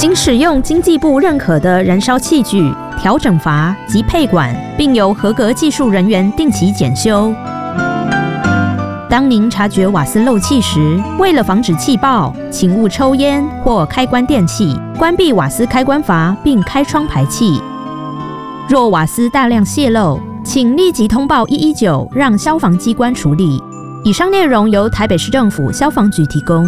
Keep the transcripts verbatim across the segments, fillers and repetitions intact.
仅使用经济部认可的燃烧器具、调整阀及配管，并由合格技术人员定期检修。当您察觉瓦斯漏气时，为了防止气爆，请勿抽烟或开关电器，关闭瓦斯开关阀并开窗排气。若瓦斯大量泄漏，请立即通报一一九，让消防机关处理。以上内容由台北市政府消防局提供。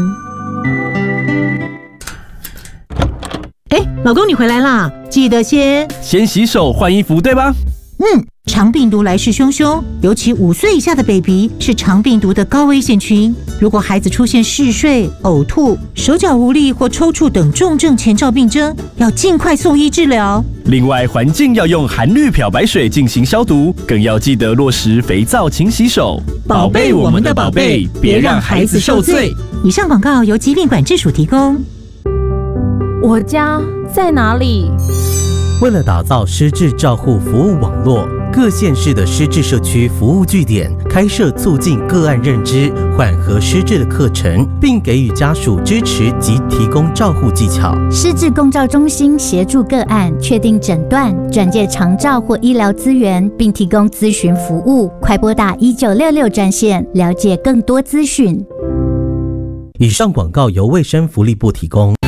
哎，老公你回来啦，记得先先洗手换衣服，对吧？ 嗯，肠病毒来势汹汹，尤其五岁以下的 baby 是肠病毒的高危险群。如果孩子出现嗜睡、呕吐、手脚无力或抽搐等重症前兆病征，要尽快送医治疗。 另外，环境要用含氯漂白水进行消毒，更要记得落实肥皂勤洗手， 宝贝我们的宝贝，别让孩子受罪。以上广告由疾病管制署提供。 我家在哪里？ 为了打造失智照护服务网络，各县市的失智社区服务据点开设促进个案认知、缓和失智的课程，并给予家属支持及提供照护技巧。 失智共照中心协助个案确定诊断、转介长照或医疗资源，并提供咨询服务。快拨打一九六六专线，了解更多资讯。 以上广告由卫生福利部提供。